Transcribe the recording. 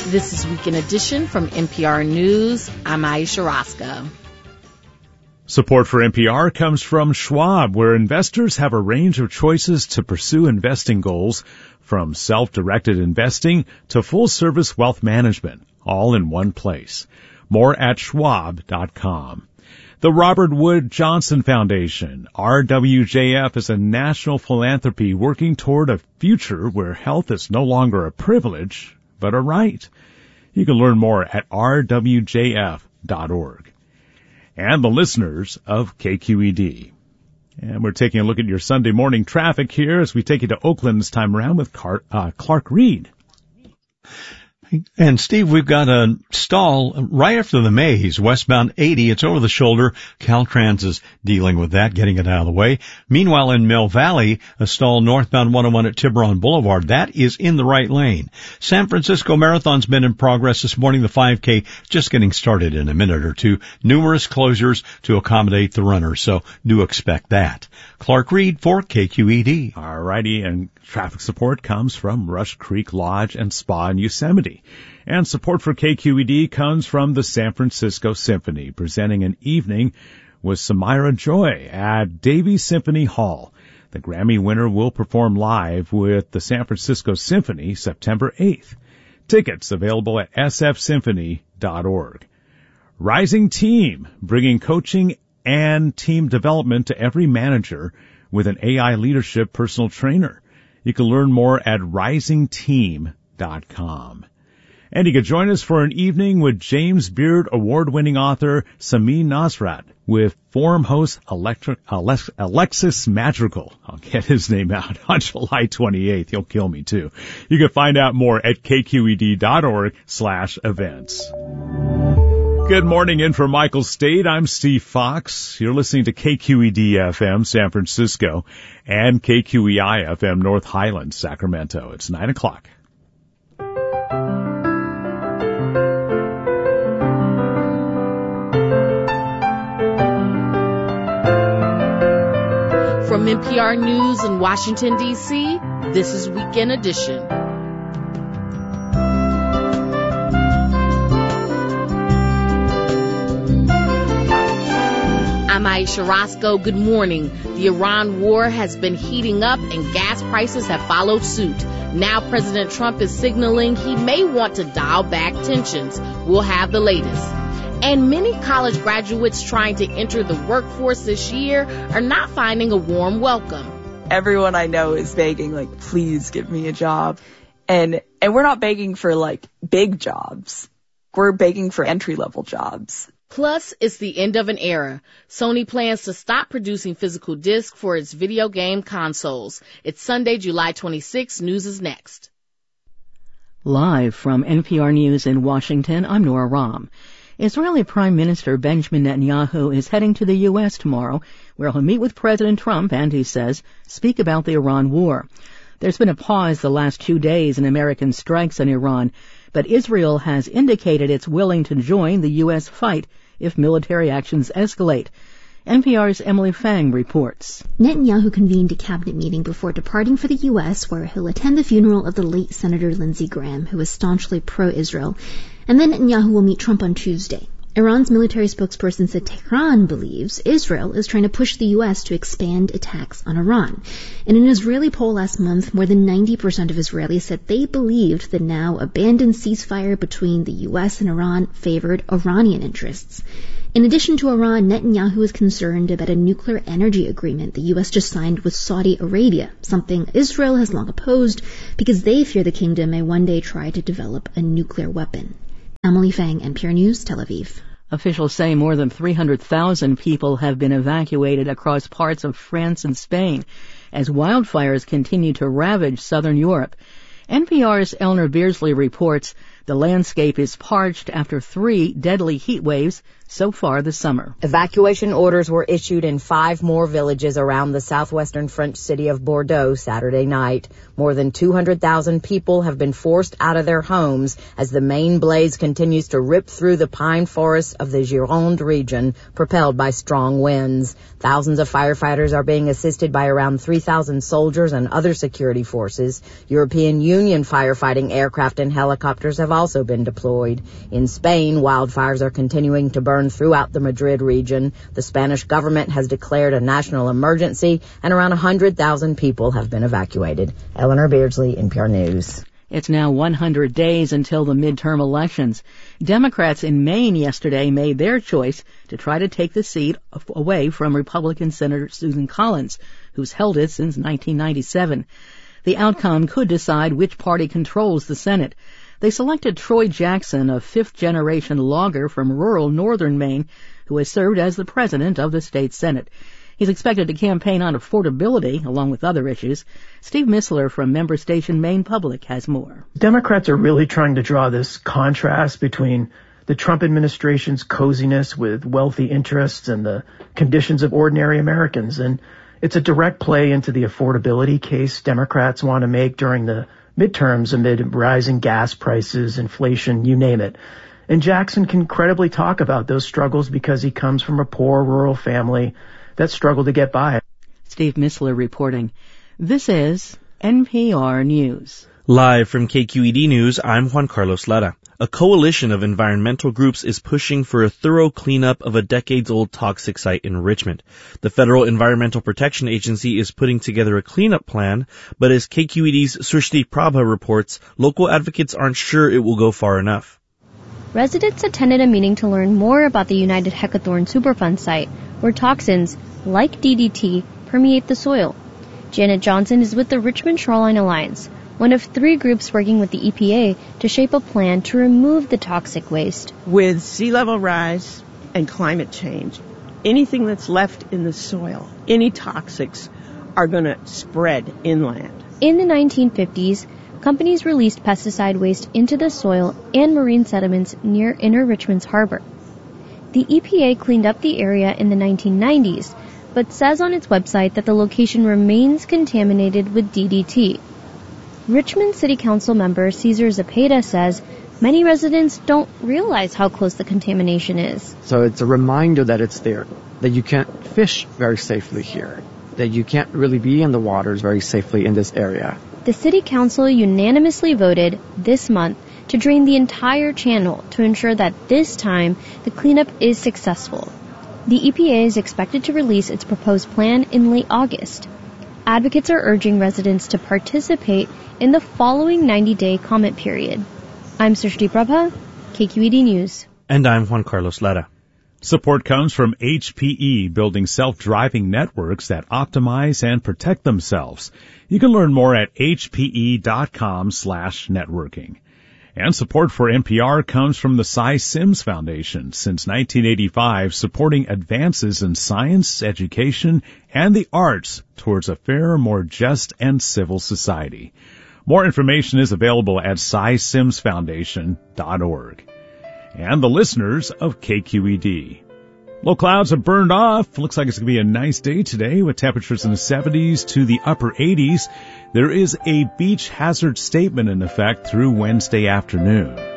This is Weekend Edition from NPR News. I'm Aisha Roscoe. Support for NPR comes from Schwab, where investors have a range of choices to pursue investing goals, from self-directed investing to full-service wealth management, all in one place. More at schwab.com. The Robert Wood Johnson Foundation, RWJF, is a national philanthropy working toward a future where health is no longer a privilege, but a right. You can learn more at rwjf.org. And the listeners of KQED. And we're taking a look at your Sunday morning traffic here as we take you to Oakland this time around with Clark Reed. And Steve, we've got a stall right after the maze, westbound 80. It's over the shoulder. Caltrans is dealing with that, getting it out of the way. Meanwhile, in Mill Valley, a stall northbound 101 at Tiburon Boulevard. That is in the right lane. San Francisco Marathon's been in progress this morning. The 5K just getting started in a minute or two. Numerous closures to accommodate the runners, so do expect that. Clark Reed for KQED. All righty, and traffic support comes from Rush Creek Lodge and Spa in Yosemite. And support for KQED comes from the San Francisco Symphony, presenting an evening with Samira Joy at Davies Symphony Hall. The Grammy winner will perform live with the San Francisco Symphony September 8th. Tickets available at sfsymphony.org. Rising Team, bringing coaching and team development to every manager with an AI leadership personal trainer. You can learn more at risingteam.com. And you can join us for an evening with James Beard award-winning author Samin Nosrat with forum host Alexis Madrigal. I'll get his name out on July 28th. He'll kill me too. You can find out more at kqed.org/events. Good morning, in from Michael State. I'm Steve Fox. You're listening to KQED-FM San Francisco and KQEI-FM North Highlands, Sacramento. It's 9 o'clock. From NPR News in Washington, D.C., this is Weekend Edition. I'm Aisha Roscoe. Good morning. The Iran war has been heating up and gas prices have followed suit. Now President Trump is signaling he may want to dial back tensions. We'll have the latest. And many college graduates trying to enter the workforce this year are not finding a warm welcome. Everyone I know is begging, like, please give me a job. And we're not begging for, like, big jobs. We're begging for entry-level jobs. Plus, it's the end of an era. Sony plans to stop producing physical discs for its video game consoles. It's Sunday, July 26th. News is next. Live from NPR News in Washington, I'm Nora Rahm. Israeli Prime Minister Benjamin Netanyahu is heading to the U.S. tomorrow, where he'll meet with President Trump and, he says, speak about the Iran war. There's been a pause the last 2 days in American strikes in Iran, but Israel has indicated it's willing to join the U.S. fight if military actions escalate. NPR's Emily Fang reports. Netanyahu convened a cabinet meeting before departing for the U.S., where he'll attend the funeral of the late Senator Lindsey Graham, who was staunchly pro-Israel. And then Netanyahu will meet Trump on Tuesday. Iran's military spokesperson said Tehran believes Israel is trying to push the U.S. to expand attacks on Iran. In an Israeli poll last month, more than 90% of Israelis said they believed the now abandoned ceasefire between the U.S. and Iran favored Iranian interests. In addition to Iran, Netanyahu is concerned about a nuclear energy agreement the U.S. just signed with Saudi Arabia, something Israel has long opposed because they fear the kingdom may one day try to develop a nuclear weapon. Emily Fang, NPR News, Tel Aviv. Officials say more than 300,000 people have been evacuated across parts of France and Spain as wildfires continue to ravage southern Europe. NPR's Eleanor Beardsley reports the landscape is parched after 3 deadly heat waves so far this summer. Evacuation orders were issued in 5 more villages around the southwestern French city of Bordeaux Saturday night. More than 200,000 people have been forced out of their homes as the main blaze continues to rip through the pine forests of the Gironde region, propelled by strong winds. Thousands of firefighters are being assisted by around 3,000 soldiers and other security forces. European Union firefighting aircraft and helicopters have also been deployed. In Spain, wildfires are continuing to burn throughout the Madrid region. The Spanish government has declared a national emergency, and around 100,000 people have been evacuated. Eleanor Beardsley, NPR News. It's now 100 days until the midterm elections. Democrats in Maine yesterday made their choice to try to take the seat away from Republican Senator Susan Collins, who's held it since 1997. The outcome could decide which party controls the Senate. They selected Troy Jackson, a fifth-generation logger from rural northern Maine, who has served as the president of the state Senate. He's expected to campaign on affordability, along with other issues. Steve Missler from member station Maine Public has more. Democrats are really trying to draw this contrast between the Trump administration's coziness with wealthy interests and the conditions of ordinary Americans. And it's a direct play into the affordability case Democrats want to make during the midterms amid rising gas prices, inflation, you name it. And Jackson can credibly talk about those struggles because he comes from a poor rural family that struggled to get by. Steve Missler reporting. This is NPR News. Live from KQED News, I'm Juan Carlos Lara. A coalition of environmental groups is pushing for a thorough cleanup of a decades-old toxic site in Richmond. The Federal Environmental Protection Agency is putting together a cleanup plan, but as KQED's Srishti Prabha reports, local advocates aren't sure it will go far enough. Residents attended a meeting to learn more about the United Hecathorn Superfund site, where toxins, like DDT, permeate the soil. Janet Johnson is with the Richmond Shoreline Alliance, one of 3 groups working with the EPA to shape a plan to remove the toxic waste. With sea level rise and climate change, anything that's left in the soil, any toxics, are going to spread inland. In the 1950s, companies released pesticide waste into the soil and marine sediments near Inner Richmond's harbor. The EPA cleaned up the area in the 1990s, but says on its website that the location remains contaminated with DDT. Richmond City Council member Cesar Zepeda says many residents don't realize how close the contamination is. So it's a reminder that it's there, that you can't fish very safely here, that you can't really be in the waters very safely in this area. The City Council unanimously voted this month to drain the entire channel to ensure that this time the cleanup is successful. The EPA is expected to release its proposed plan in late August. Advocates are urging residents to participate in the following 90-day comment period. I'm Srishti Prabha, KQED News. And I'm Juan Carlos Lara. Support comes from HPE, building self-driving networks that optimize and protect themselves. You can learn more at hpe.com/networking. And support for NPR comes from the Cy Sims Foundation, since 1985, supporting advances in science, education, and the arts towards a fairer, more just, and civil society. More information is available at cysimsfoundation.org. And the listeners of KQED. Low clouds have burned off. Looks like it's going to be a nice day today with temperatures in the 70s to the upper 80s. There is a beach hazard statement in effect through Wednesday afternoon.